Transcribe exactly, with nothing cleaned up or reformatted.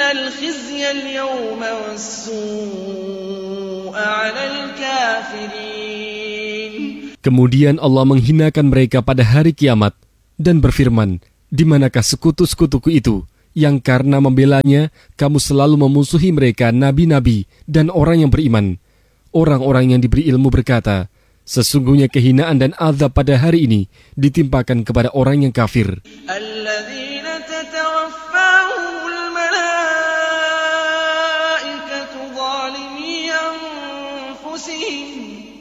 الخزي اليوم والسوء على الكافرين. Kemudian Allah menghinakan mereka pada hari kiamat dan berfirman, di manakah sekutu-sekutuku itu yang karena membelanya kamu selalu memusuhi mereka nabi-nabi dan orang yang beriman. Orang-orang yang diberi ilmu berkata, sesungguhnya kehinaan dan azab pada hari ini ditimpakan kepada orang yang kafir. الذين